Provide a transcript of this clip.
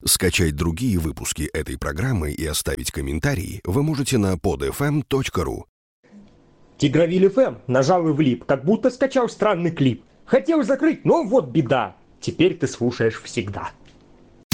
Скачать другие выпуски этой программы и оставить комментарии вы можете на podfm.ru. Тигровиль ФМ нажал и влип, как будто скачал странный клип. Хотел закрыть, но вот беда. Теперь ты слушаешь всегда.